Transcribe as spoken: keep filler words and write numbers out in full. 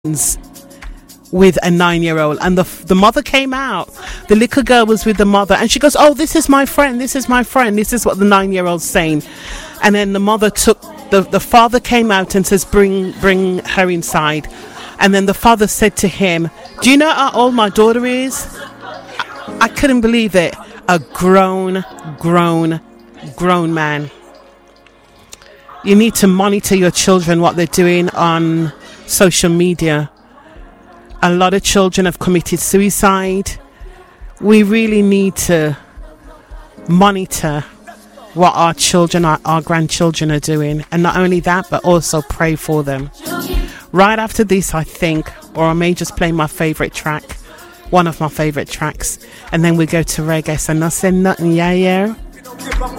with a nine-year-old, and the the mother came out. The little girl was with the mother, and she goes, "Oh, this is my friend. This is my friend. This is what the nine-year-old's saying." And then the mother took the the father came out and says, "Bring bring her inside." And then the father said to him, "Do you know how old my daughter is?" I, I couldn't believe it. A grown, grown, grown man. You need to monitor your children, what they're doing on social media. A lot of children have committed suicide. We really need to monitor what our children, our, our grandchildren are doing. And not only that, but also pray for them. Right after this, I think, or I may just play my favourite track, one of my favourite tracks, and then we go to reggae. So nothing, nothing, yeah, yeah.